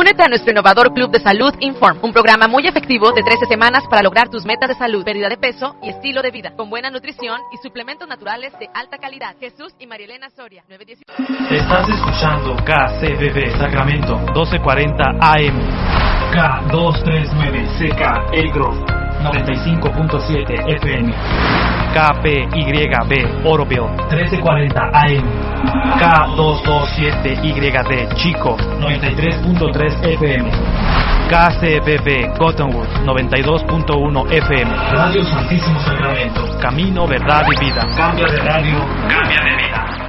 Únete a nuestro innovador Club de Salud Inform, un programa muy efectivo de 13 semanas para lograr tus metas de salud, pérdida de peso y estilo de vida, con buena nutrición y suplementos naturales de alta calidad. Jesús y Marielena Soria, 919. Estás escuchando KCBB Sacramento, 1240 AM. K239CK El Grove, 95.7 FM. KPYB Oroville, 1340 AM. K227YD Chico, 93.3 FM. KCBB Cottonwood, 92.1 FM. Radio Santísimo Sacramento. Camino, verdad y vida. Cambia de radio, cambia de vida.